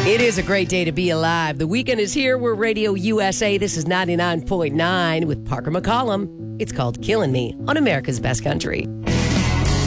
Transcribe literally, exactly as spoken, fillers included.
It is a great day to be alive. The weekend is here. We're Radio U S A. This is ninety-nine point nine with Parker McCollum. It's called Killing Me on America's Best Country.